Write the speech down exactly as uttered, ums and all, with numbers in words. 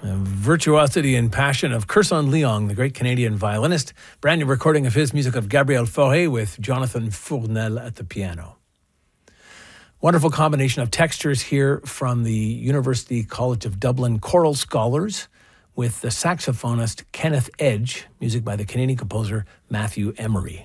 The virtuosity and passion of Kirsan Leong, the great Canadian violinist. Brand new recording of his music of Gabriel Fauré with Jonathan Fournel at the piano. Wonderful combination of textures here from the University College of Dublin Choral Scholars with the saxophonist Kenneth Edge, music by the Canadian composer Matthew Emery.